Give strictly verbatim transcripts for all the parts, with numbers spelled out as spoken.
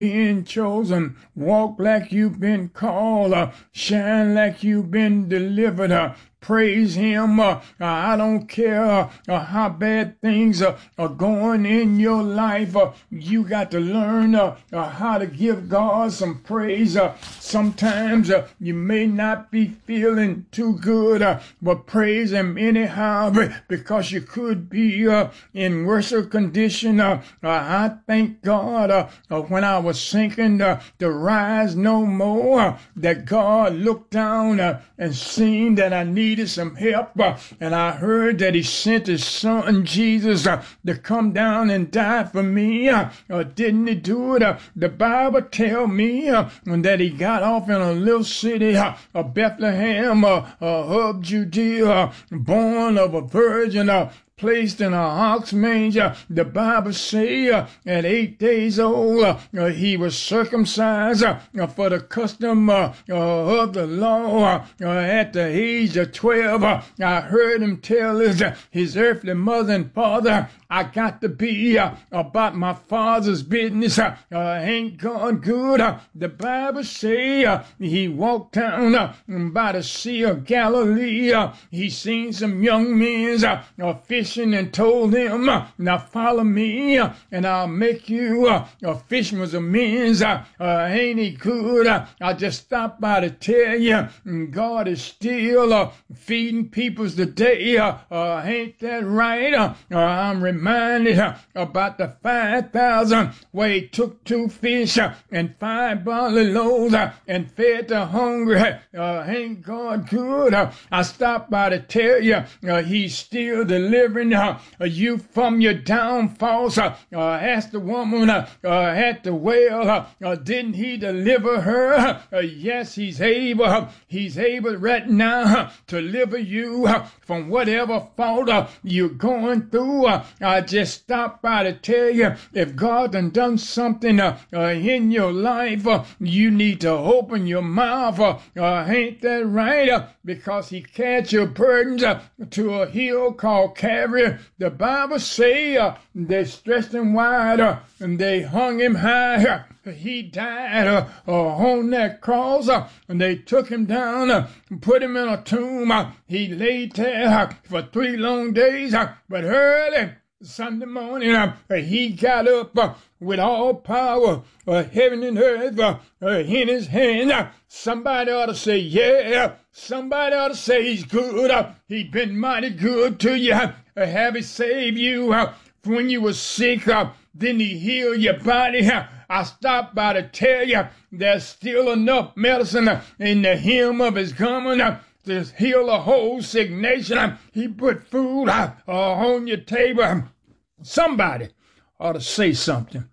been chosen, walk like you've been called, uh, shine like you've been delivered. Uh, praise him. Uh, I don't care uh, how bad things uh, are going in your life. Uh, you got to learn uh, uh, how to give God some praise. Uh, sometimes uh, you may not be feeling too good, uh, but praise him anyhow, because you could be uh, in worse condition. Uh, uh, I thank God uh, uh, when I was sinking uh, to rise no more, uh, that God looked down uh, and seen that I needed some help, uh, and I heard that he sent his son Jesus uh, to come down and die for me. Uh, uh, didn't he do it? Uh, the Bible tell me uh, that he got off in a little city uh, of Bethlehem, uh, uh, of Judea, uh, born of a virgin, uh, placed in a ox manger. The Bible say uh, at eight days old uh, uh, he was circumcised uh, uh, for the custom uh, uh, of the law. Uh, uh, at the age of twelve, uh, I heard him tell his, uh, his earthly mother and father, I got to be uh, about my father's business. Uh, uh, ain't gone good. Uh, the Bible say uh, he walked down uh, by the Sea of Galilee. Uh, he seen some young men uh, uh, fishing and told them, uh, now follow me uh, and I'll make you uh, a fisherman of men. Uh, uh, ain't he good? Uh, I just stopped by to tell you, God is still uh, feeding peoples today. Uh, uh, ain't that right? Uh, uh, I'm reminded uh, about the five thousand where he took two fish uh, and five barley loaves uh, and fed the hungry. Uh, ain't God good? Uh, I stopped by to tell you, uh, he's still delivering uh, you from your downfalls. Uh, uh, ask the woman uh, uh, at the well, uh, uh, didn't he deliver her? Uh, yes, he's able. Uh, he's able right now uh, to deliver you uh, from whatever fault uh, you're going through. Uh, I just stopped by to tell you, if God done done something uh, uh, in your life, uh, you need to open your mouth. Uh, uh, ain't that right? Uh, because he carried your burdens uh, to a hill called Calvary. The Bible say uh, they stretched him wide uh, and they hung him high. Uh, he died uh, uh, on that cross, uh, and they took him down uh, and put him in a tomb. Uh, he laid there uh, for three long days, uh, but early Sunday morning, uh, he got up uh, with all power, uh, heaven and earth uh, uh, in his hand. Uh, somebody ought to say, yeah. Somebody ought to say he's good. Uh, he been mighty good to you. Uh, have he saved you uh, when you were sick? Uh, didn't he heal your body? Uh, I stopped by to tell you there's still enough medicine uh, in the hem of his garment uh, to heal a whole sick nation. Uh, he put food uh, uh, on your table. Somebody ought to say something.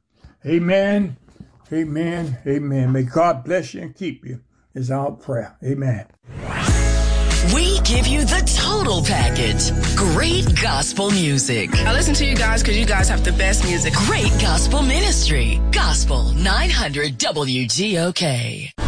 Amen, amen, amen. May God bless you and keep you is our prayer. Amen. We give you the total package. Great gospel music. I listen to you guys because you guys have the best music. Great gospel ministry. Gospel nine hundred W G O K.